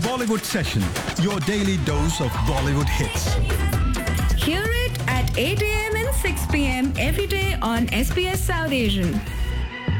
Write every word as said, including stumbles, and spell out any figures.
Bollywood Session, your daily dose of Bollywood hits. Hear it at eight a m and six p m every day on S B S South Asian.